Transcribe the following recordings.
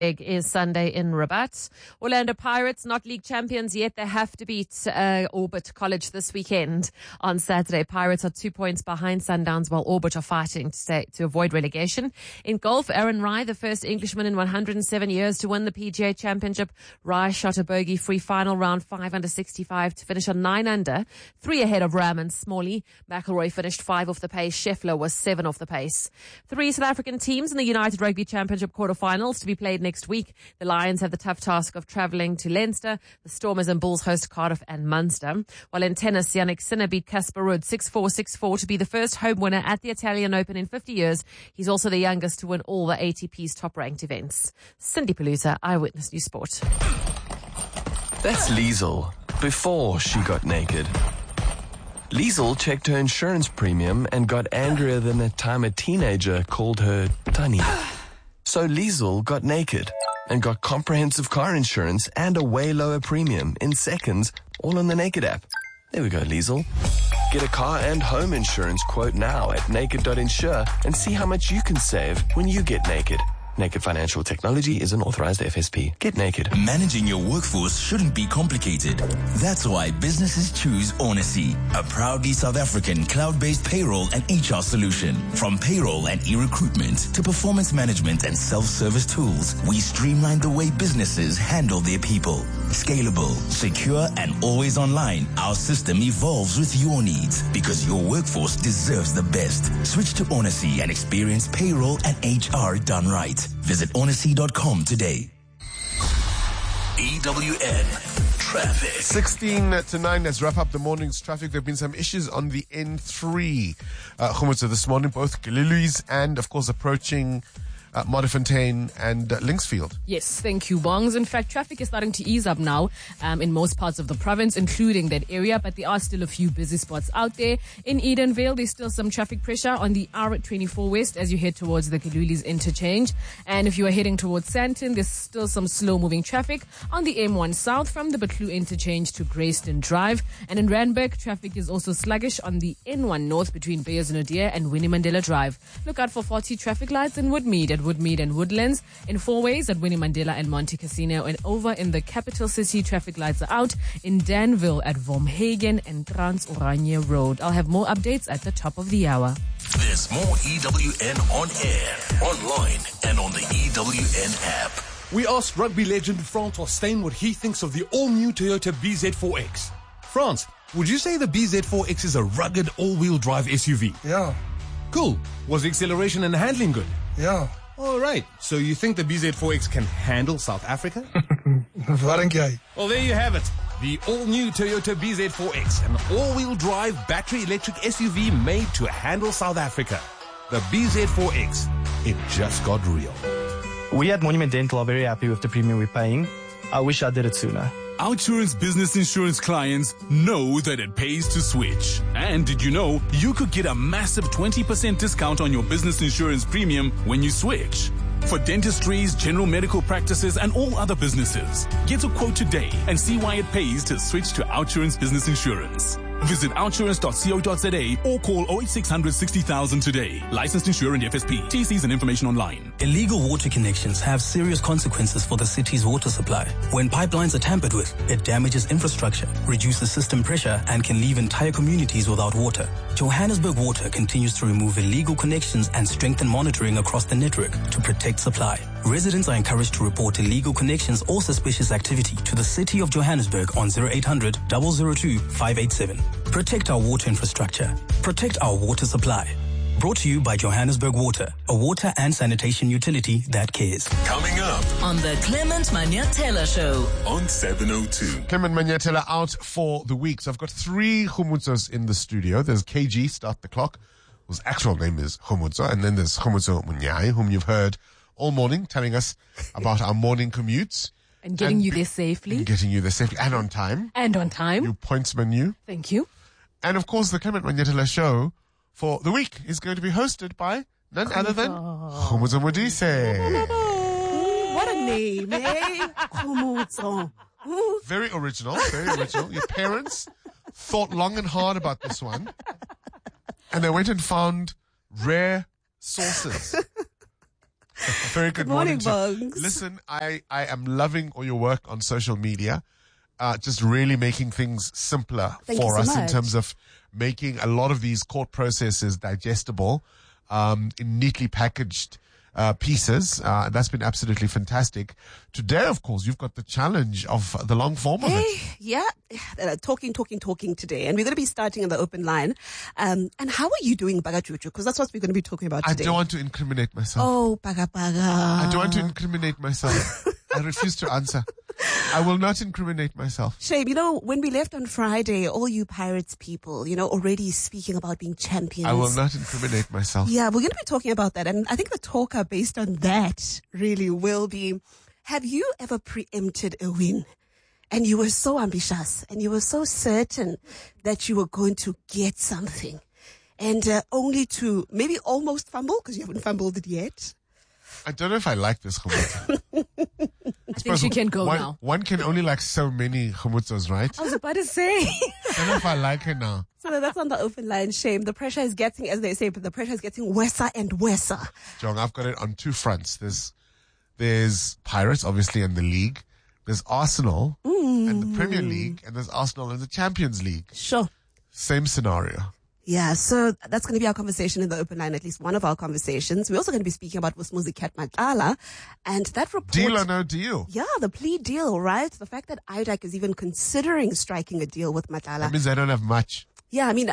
Is Sunday in Rabat. Orlando Pirates, not league champions yet. They have to beat Orbit College this weekend on Saturday. Pirates are 2 points behind Sundowns while Orbit are fighting to avoid relegation. In golf, Aaron Rai, the first Englishman in 107 years to win the PGA Championship. Rai shot a bogey-free final round 5 under 65 to finish on 9 under, 3 ahead of Ram and Smalley. McIlroy finished 5 off the pace. Scheffler was 7 off the pace. 3 South African teams in the United Rugby Championship quarterfinals to be played next week. The Lions have the tough task of travelling to Leinster. The Stormers and Bulls host Cardiff and Munster. While in tennis, Jannik Sinner beat Casper Ruud 6-4, 6-4 to be the first home winner at the Italian Open in 50 years. He's also the youngest to win all the ATP's top-ranked events. Cindy Palooza, Eyewitness News Sport. That's Liesl, before she got naked. Liesl checked her insurance premium and got angrier than the time a teenager called her Tani. So Liesl got naked and got comprehensive car insurance and a way lower premium in seconds, all on the Naked app. There we go, Liesl. Get a car and home insurance quote now at naked.insure and see how much you can save when you get naked. Naked Financial Technology is an authorized FSP. Get naked. Managing your workforce shouldn't be complicated. That's why businesses choose Onacy, a proudly South African cloud-based payroll and HR solution. From payroll and e-recruitment to performance management and self-service tools, we streamline the way businesses handle their people. Scalable, secure, and always online, our system evolves with your needs because your workforce deserves the best. Switch to Onacy and experience payroll and HR done right. Visit onacy.com today. EWN Traffic. 16 to 9, let's wrap up the morning's traffic. There have been some issues on the N3. Khumutso this morning, both Galiluis and, of course, approaching Modderfontein and Linksfield. Yes, thank you, Bongs. In fact, traffic is starting to ease up now in most parts of the province, including that area, but there are still a few busy spots out there. In Edenvale, there's still some traffic pressure on the R24 West as you head towards the Kalulis interchange. And if you are heading towards Sandton, there's still some slow-moving traffic on the M1 South from the Batlu interchange to Grayston Drive. And in Randburg, traffic is also sluggish on the N1 North between Beyers-Naudé and Winnie Mandela Drive. Look out for 40 traffic lights in Woodmead at Woodmead and Woodlands, in Fourways at Winnie Mandela and Monte Casino, and over in the capital city, traffic lights are out in Danville at Vormhagen and Trans Oranje Road. I'll have more updates at the top of the hour. There's more EWN on air, online, and on the EWN app. We asked rugby legend Francois Steyn what he thinks of the all-new Toyota BZ4X. France, would you say the BZ4X is a rugged all-wheel drive SUV? Yeah. Cool. Was the acceleration and handling good? Yeah. All right. So you think the BZ4X can handle South Africa? Wat dink jy? Well, there you have it. The all-new Toyota BZ4X, an all-wheel drive battery electric SUV made to handle South Africa. The BZ4X. It just got real. We at Monument Dental are very happy with the premium we're paying. I wish I did it sooner. Outsurance business insurance clients know that it pays to switch. And did you know you could get a massive 20% discount on your business insurance premium when you switch? For dentistries, general medical practices, and all other businesses, get a quote today and see why it pays to switch to Outsurance business insurance. Visit outsurance.co.za or call 08600 60,000 today. Licensed insurer and FSP. TCs and information online. Illegal water connections have serious consequences for the city's water supply. When pipelines are tampered with, it damages infrastructure, reduces system pressure, and can leave entire communities without water. Johannesburg Water continues to remove illegal connections and strengthen monitoring across the network to protect supply. Residents are encouraged to report illegal connections or suspicious activity to the City of Johannesburg on 0800 002 587. Protect our water infrastructure. Protect our water supply. Brought to you by Johannesburg Water, a water and sanitation utility that cares. Coming up on the Clement Manyatela Show on 702. Clement Manyatela out for the week. So I've got 3 Khumutsos in the studio. There's KG, Start the Clock, whose actual name is Khumutso. And then there's Khumutso Munyai, whom you've heard all morning telling us about our morning commutes. And getting you there safely. And on time. And on time. New points menu. Thank you. And of course, the Clement Manyatela Show for the week is going to be hosted by none other than Khumutso Modise. What a name, eh? Khumutso. Very original, very original. Your parents thought long and hard about this one. And they went and found rare sources. Very good morning, to you. Bugs. Listen, I am loving all your work on social media. Just really making things simpler Thank you for so us in much. terms of making a lot of these court processes digestible, in neatly packaged pieces. That's been absolutely fantastic. Today, of course, you've got the challenge of the long form of it. Yeah, talking today. And we're going to be starting in the open line. And how are you doing, Bagajuju? Because that's what we're going to be talking about I today. don't want to incriminate myself. Oh, Baga. I don't want to incriminate myself. I refuse to answer. I will not incriminate myself. Shame, when we left on Friday, all you Pirates people, already speaking about being champions. I will not incriminate myself. Yeah, we're going to be talking about that. And I think the talker based on that really will be, have you ever preempted a win? And you were so ambitious and you were so certain that you were going to get something. And only to maybe almost fumble, because you haven't fumbled it yet. I don't know if I like this Khumutsa. I think she can go now. One can only like so many Khumutsas, right? I was about to say. I don't know if I like her now. So that's on the open line. Shame. The pressure is getting, as they say, but the pressure is getting worse and worse. Jong, I've got it on two fronts. There's Pirates, obviously, in the league. There's Arsenal and the Premier League, and there's Arsenal in the Champions League. Sure. Same scenario. Yeah, so that's going to be our conversation in the open line, at least one of our conversations. We're also going to be speaking about Musmuzi Cat Matala and that report. Deal or no deal? Yeah, the plea deal, right? The fact that IDAC is even considering striking a deal with Matala. That means I don't have much. Yeah, I mean,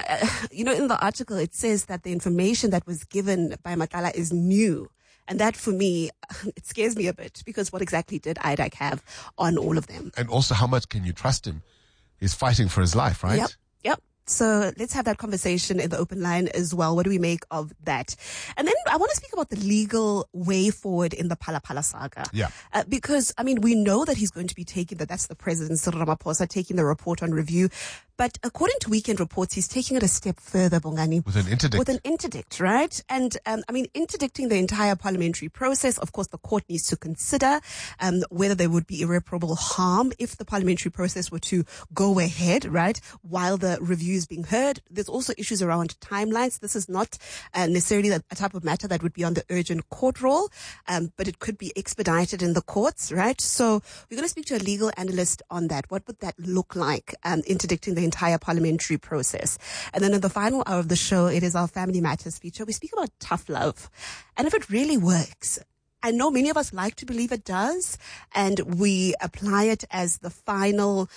in the article, it says that the information that was given by Matala is new. And that, for me, it scares me a bit, because what exactly did IDAC have on all of them? And also, how much can you trust him? He's fighting for his life, right? Yep. So let's have that conversation in the open line as well. What do we make of that? And then I want to speak about the legal way forward in the Phala Phala saga. Yeah. Because, we know that he's going to be that's the president, Cyril Ramaphosa, taking the report on review. But according to Weekend Reports, he's taking it a step further, Bongani. With an interdict. With an interdict, right? And, interdicting the entire parliamentary process. Of course, the court needs to consider, whether there would be irreparable harm if the parliamentary process were to go ahead, right? While the review is being heard. There's also issues around timelines. This is not necessarily a type of matter that would be on the urgent court roll, but it could be expedited in the courts, right? So we're going to speak to a legal analyst on that. What would that look like, interdicting the entire parliamentary process? And then in the final hour of the show, it is our Family Matters feature. We speak about tough love and if it really works. I know many of us like to believe it does, and we apply it as the final,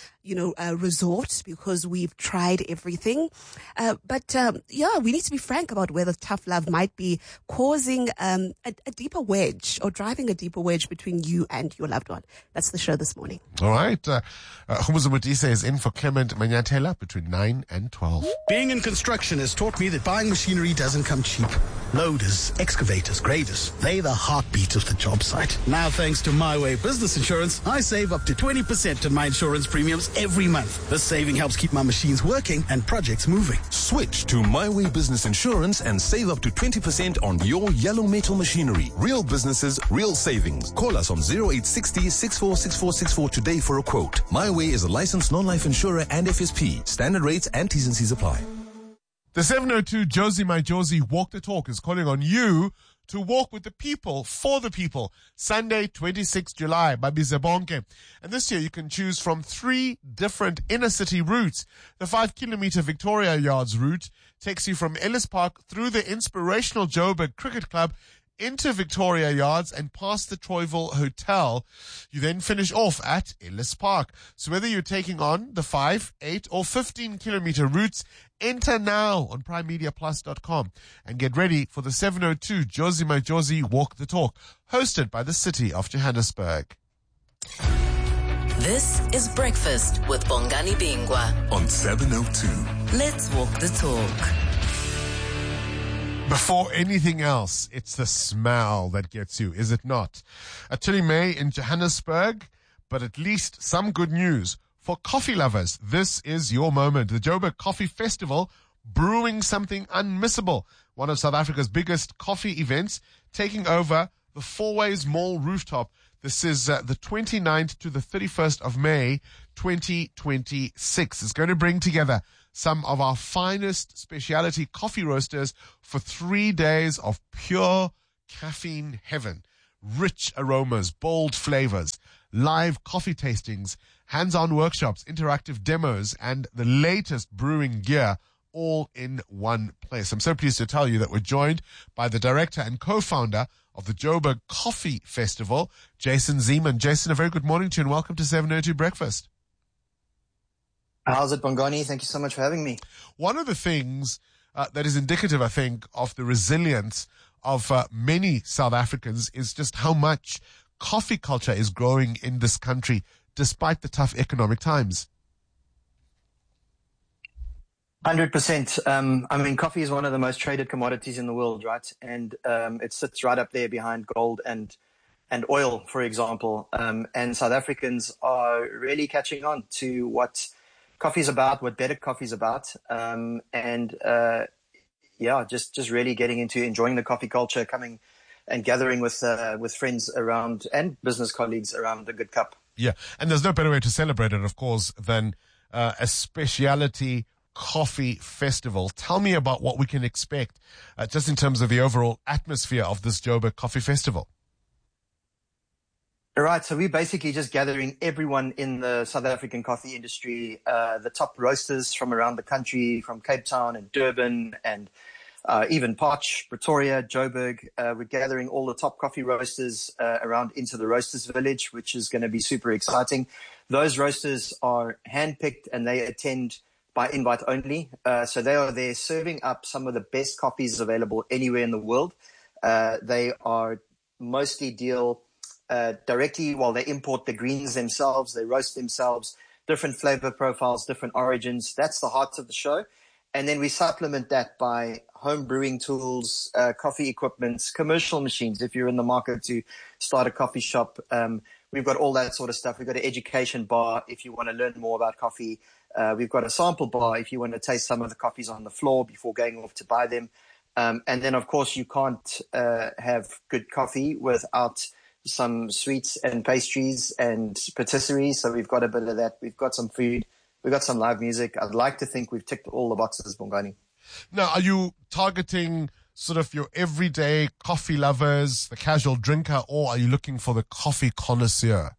resort, because we've tried everything. But we need to be frank about whether tough love might be causing a deeper wedge, or driving a deeper wedge between you and your loved one. That's the show this morning. All right. Khumuza Mutise is in for Clement Manyatela between 9 and 12. Being in construction has taught me that buying machinery doesn't come cheap. Loaders, excavators, graders, they're the heartbeat of the job site. Now, thanks to MyWay Business Insurance, I save up to 20% on my insurance premiums every month. This saving helps keep my machines working and projects moving. Switch to MyWay Business Insurance and save up to 20% on your yellow metal machinery. Real businesses, real savings. Call us on 0860 646464 today for a quote. MyWay is a licensed non-life insurer and FSP. Standard rates and T's and C's apply. The 702 Josie My Josie Walk the Talk is calling on you to walk with the people, for the people. Sunday, 26 July, Babize Bonke. And this year you can choose from 3 different inner city routes. The 5-kilometer Victoria Yards route takes you from Ellis Park through the inspirational Joburg Cricket Club into Victoria Yards and past the Troyville Hotel. You then finish off at Ellis Park. So whether you're taking on the 5, 8 or 15-kilometer routes, enter now on primemediaplus.com and get ready for the 702 Josie My Josie Walk the Talk, hosted by the City of Johannesburg. This is Breakfast with Bongani Bingwa on 702. Let's walk the talk. Before anything else, it's the smell that gets you, is it not? A chilly May in Johannesburg, but at least some good news. For coffee lovers, this is your moment. The Joburg Coffee Festival, brewing something unmissable. One of South Africa's biggest coffee events, taking over the Fourways Mall rooftop. This is the 29th to the 31st of May, 2026. It's going to bring together some of our finest specialty coffee roasters for 3 days of pure caffeine heaven. rich aromas, bold flavors, live coffee tastings, hands-on workshops, interactive demos, and the latest brewing gear all in one place. I'm so pleased to tell you that we're joined by the director and co-founder of the Joburg Coffee Festival, Jason Zeeman. Jason, a very good morning to you and welcome to 702 Breakfast. How's it, Bongani? Thank you so much for having me. One of the things that is indicative, I think, of the resilience of many South Africans is just how much coffee culture is growing in this country despite the tough economic times. 100%. I mean, coffee is one of the most traded commodities in the world, right? And it sits right up there behind gold and oil, for example. And South Africans are really catching on to what coffee's about, what better coffee's about. Just really getting into enjoying the coffee culture, coming and gathering with friends around and business colleagues around a good cup. Yeah, and there's no better way to celebrate it, of course, than a speciality coffee festival. Tell me about what we can expect just in terms of the overall atmosphere of this Joburg Coffee Festival. All right, so we're basically just gathering everyone in the South African coffee industry, the top roasters from around the country, from Cape Town and Durban and even Potch, Pretoria, Joburg. We're gathering all the top coffee roasters around into the Roasters Village, which is going to be super exciting. Those roasters are handpicked and they attend by invite only. So they are there serving up some of the best coffees available anywhere in the world. They are mostly deal directly while they import the greens themselves. They roast themselves, different flavor profiles, different origins. That's the heart of the show. And then we supplement that by home brewing tools, coffee equipment, commercial machines. If you're in the market to start a coffee shop, we've got all that sort of stuff. We've got an education bar if you want to learn more about coffee. We've got a sample bar if you want to taste some of the coffees on the floor before going off to buy them. And then, of course, you can't have good coffee without some sweets and pastries and patisserie. So we've got a bit of that. We've got some food. We've got some live music. I'd like to think we've ticked all the boxes, Bongani. Now, are you targeting sort of your everyday coffee lovers, the casual drinker, or are you looking for the coffee connoisseur?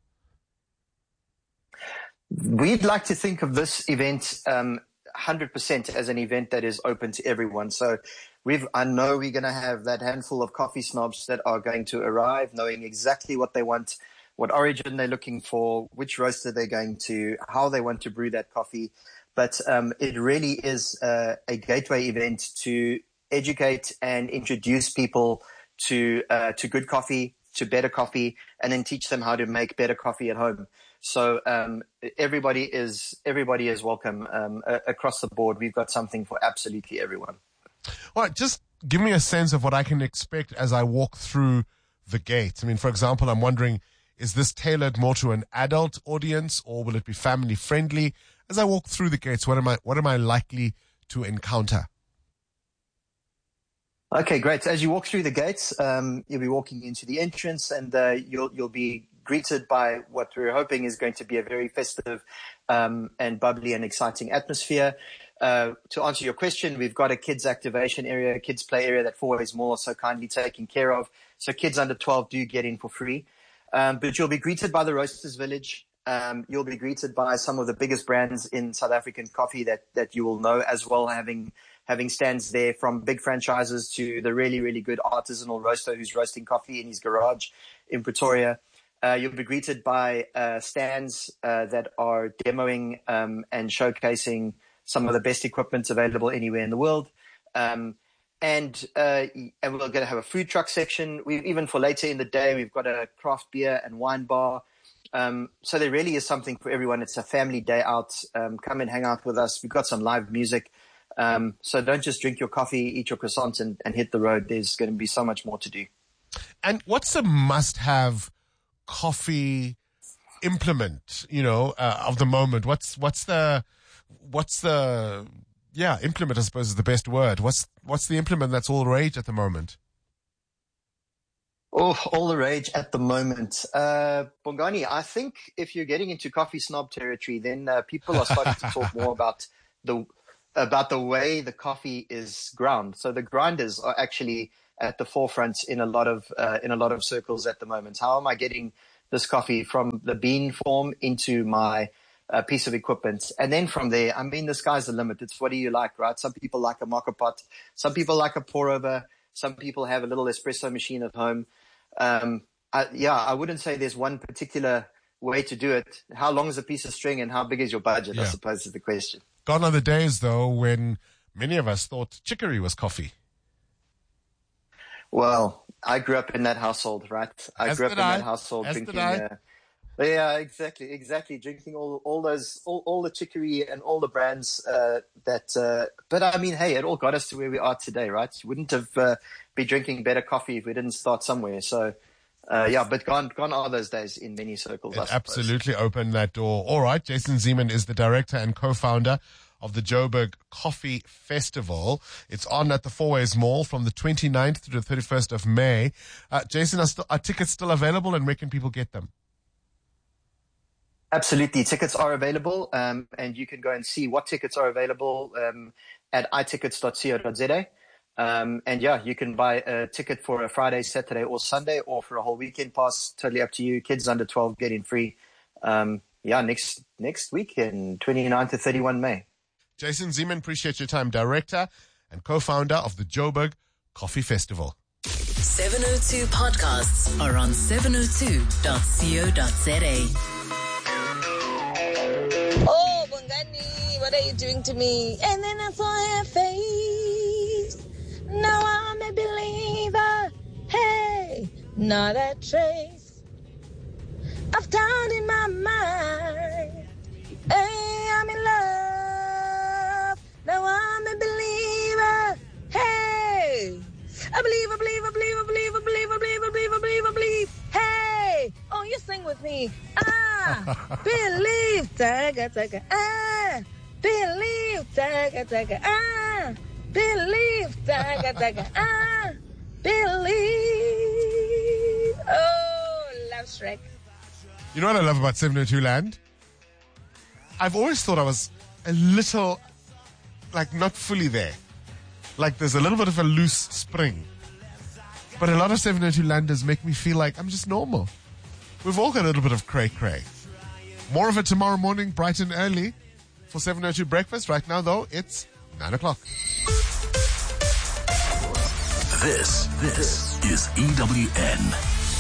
We'd like to think of this event 100% as an event that is open to everyone. So I know we're going to have that handful of coffee snobs that are going to arrive knowing exactly what they want, what origin they're looking for, which roaster they're going to, how they want to brew that coffee. But it really is a gateway event to educate and introduce people to good coffee, to better coffee, and then teach them how to make better coffee at home. So everybody is welcome across the board. We've got something for absolutely everyone. All right, just give me a sense of what I can expect as I walk through the gate. I mean, for example, I'm wondering, is this tailored more to an adult audience or will it be family friendly? As I walk through the gates, what am I likely to encounter? Okay, great. As you walk through the gates, you'll be walking into the entrance and you'll be greeted by what we're hoping is going to be a very festive and bubbly and exciting atmosphere. To answer your question, we've got a kids activation area, a kids play area that Fourways Mall are so kindly taken care of. So kids under 12 do get in for free. But you'll be greeted by the Roasters Village. You'll be greeted by some of the biggest brands in South African coffee that you will know as well, having stands there from big franchises to the really, really good artisanal roaster who's roasting coffee in his garage in Pretoria. You'll be greeted by stands that are demoing and showcasing some of the best equipment available anywhere in the world. And we're going to have a food truck section. Even for later in the day, we've got a craft beer and wine bar. So there really is something for everyone. It's a family day out. Come and hang out with us. We've got some live music. So don't just drink your coffee, eat your croissant and hit the road. There's going to be so much more to do. And what's a must-have coffee implement, of the moment? What's the implement, I suppose, is the best word. What's the implement that's all rage at the moment? Oh, all the rage at the moment. Bongani, I think if you're getting into coffee snob territory, then people are starting to talk more about the way the coffee is ground. So the grinders are actually at the forefront in a lot of circles at the moment. How am I getting this coffee from the bean form into my piece of equipment? And then from there, I mean, the sky's the limit. It's what do you like, right? Some people like a mocha pot. Some people like a pour over. Some people have a little espresso machine at home. I wouldn't say there's one particular way to do it. How long is a piece of string and how big is your budget, I suppose is the question. Gone are the days, though, when many of us thought chicory was coffee. Well, I grew up in that household, right? I grew up in that household drinking. Yeah, exactly. Drinking all the chicory and all the brands but I mean, hey, it all got us to where we are today, right? You wouldn't have be drinking better coffee if we didn't start somewhere. So, but gone are those days in many circles. It absolutely opened that door. All right, Jason Zeman is the director and co-founder of the Joburg Coffee Festival. It's on at the Fourways Mall from the 29th to the 31st of May. Jason, are tickets still available, and where can people get them? Absolutely. Tickets are available, and you can go and see what tickets are available at itickets.co.za. You can buy a ticket for a Friday, Saturday, or Sunday, or for a whole weekend pass. Totally up to you. Kids under 12 get in free. Next weekend, 29 to 31 May. Jason Zeman, appreciate your time. Director and co-founder of the Joburg Coffee Festival. 702 podcasts are on 702.co.za. Oh, Bongani, what are you doing to me? And then I saw her face. Now I'm a believer. Hey, not a trace of doubt in my mind. Hey, I'm in love. Now I'm a believer. Hey, I believe. Hey, oh, you sing with me. Believe. Taga. Believe. Taga. Believe. Taga. Believe. Oh, love Shrek. You know what I love about 702 Land? I've always thought I was a little, not fully there. There's a little bit of a loose spring. But a lot of 702 Landers make me feel like I'm just normal. We've all got a little bit of cray-cray. More of it tomorrow morning, bright and early, for 702 Breakfast. Right now, though, it's 9 o'clock. This is EWN.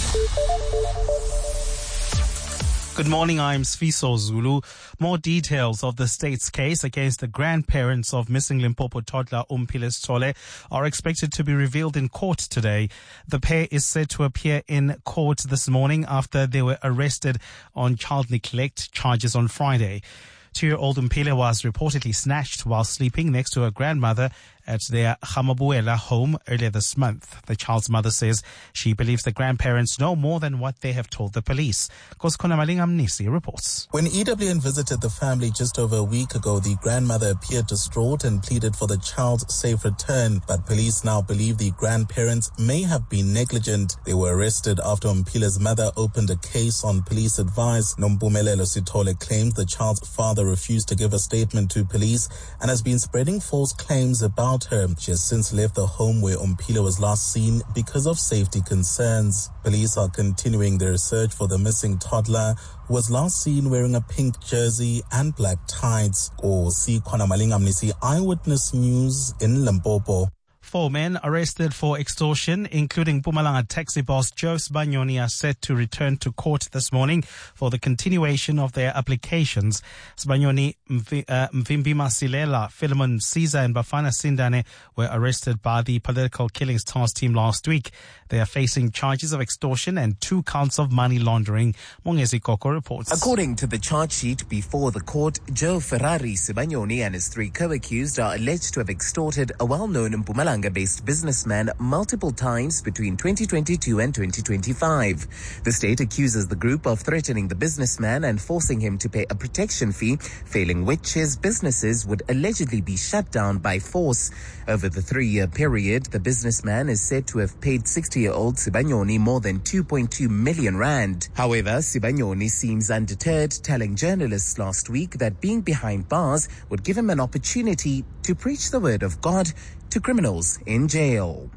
Good morning, I'm Sfiso Zulu. More details of the state's case against the grandparents of missing Limpopo toddler Umphile Sithole are expected to be revealed in court today. The pair is set to appear in court this morning after they were arrested on child neglect charges on Friday. 2-year-old Umphile was reportedly snatched while sleeping next to her grandmother at their Hamabuela home earlier this month. The child's mother says she believes the grandparents know more than what they have told the police. Koskona Malingamnisi reports. When EWN visited the family just over a week ago, the grandmother appeared distraught and pleaded for the child's safe return. But police now believe the grandparents may have been negligent. They were arrested after Umphile's mother opened a case on police advice. Nompumelelo Sithole claims the child's father refused to give a statement to police and has been spreading false claims about her. She has since left the home where Umphile was last seen because of safety concerns. Police are continuing their search for the missing toddler who was last seen wearing a pink jersey and black tights. Khona Malingamnisi, Eyewitness News in Limpopo. 4 men arrested for extortion, including Mpumalanga taxi boss Joe Sibanyoni, are set to return to court this morning for the continuation of their applications. Sibanyoni, Mvimbi Masilela, Philemon Caesar and Bafana Sindane were arrested by the Political Killings Task Team last week. They are facing charges of extortion and 2 counts of money laundering. Mongezi Koko reports. According to the charge sheet before the court, Joe Ferrari Sibanyoni and his 3 co-accused are alleged to have extorted a well-known Mpumalanga-based businessman multiple times between 2022 and 2025. The state accuses the group of threatening the businessman and forcing him to pay a protection fee, failing which his businesses would allegedly be shut down by force. Over the 3-year period, the businessman is said to have paid 60-year-old Sibanyoni more than 2.2 million rand. However, Sibanyoni seems undeterred, telling journalists last week that being behind bars would give him an opportunity to preach the word of God to criminals in jail.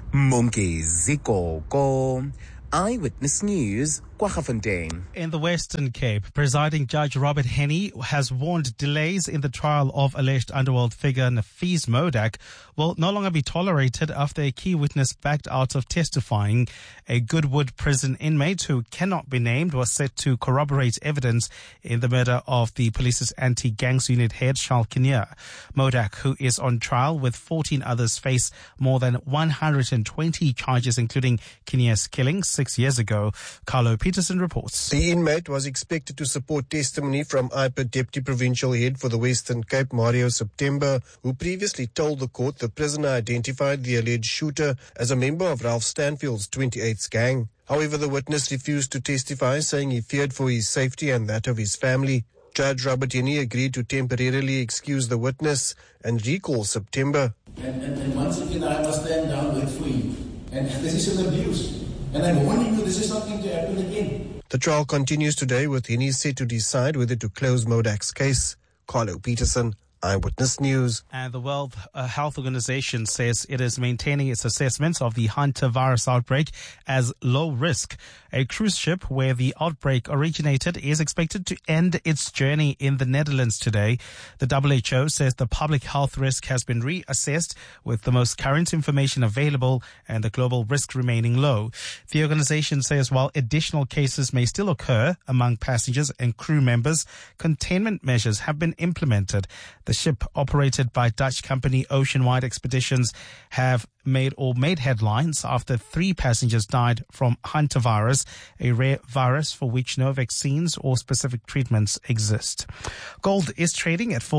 Monke Zikoko. Eyewitness News, Kwaggafontein. In the Western Cape, presiding Judge Robert Henney has warned delays in the trial of alleged underworld figure Nafees Modak will no longer be tolerated after a key witness backed out of testifying. A Goodwood prison inmate who cannot be named was set to corroborate evidence in the murder of the police's anti-gangs unit head, Charles Kinnear. Modak, who is on trial with 14 others, face more than 120 charges, including Kinnear's killing 6 years ago. Carlo Peterson reports. The inmate was expected to support testimony from IPA Deputy Provincial Head for the Western Cape, Mario September, who previously told the court the prisoner identified the alleged shooter as a member of Ralph Stanfield's 28th gang. However, the witness refused to testify, saying he feared for his safety and that of his family. Judge Robert Henney agreed to temporarily excuse the witness and recall September. And once again, I must stand down with free. And this is an abuse. And I'm warning you, this is not going to happen again. The trial continues today, with Henney set to decide whether to close Modak's case. Carlo Peterson, Eyewitness News. And the World Health Organization says it is maintaining its assessment of the hantavirus outbreak as low risk. A cruise ship where the outbreak originated is expected to end its journey in the Netherlands today. The WHO says the public health risk has been reassessed with the most current information available and the global risk remaining low. The organization says while additional cases may still occur among passengers and crew members, containment measures have been implemented. The ship, operated by Dutch company Oceanwide Expeditions, have made headlines after 3 passengers died from hantavirus, a rare virus for which no vaccines or specific treatments exist. Gold is trading at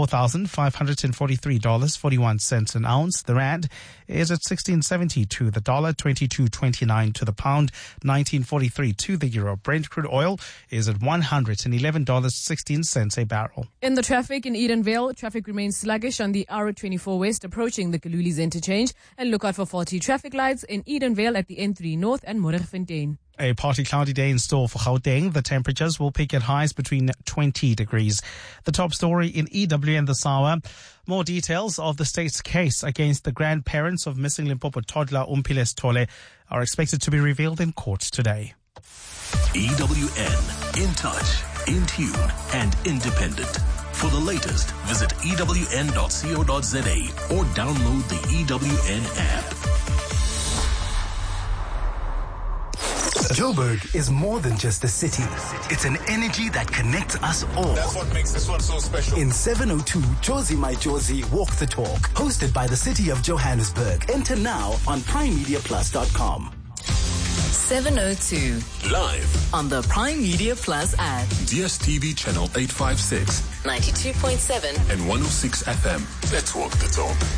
$4,543.41 an ounce. The rand is at 16.70 to the dollar, 22.29 to the pound, 19.43 to the euro. Brent crude oil is at $111.16 a barrel. In the traffic in Edenvale, traffic remains sluggish on the R24 West approaching the Kalulis interchange, and look out for faulty traffic lights in Edenvale at the N3 North and Moederfontein. A partly cloudy day in store for Gauteng. The temperatures will peak at highs between 20 degrees. The top story in EWN this hour. More details of the state's case against the grandparents of missing Limpopo toddler Umphile Sithole are expected to be revealed in court today. EWN, in touch, in tune, and independent. For the latest, visit ewn.co.za or download the EWN app. Joburg is more than just a city. It's an energy that connects us all. That's what makes this one so special. In 702, Josie My Josie Walk the Talk, hosted by the City of Johannesburg. Enter now on primemediaplus.com. 702. Live on the Prime Media Plus app. DSTV channel 856. 92.7 and 106 FM. Let's walk the talk.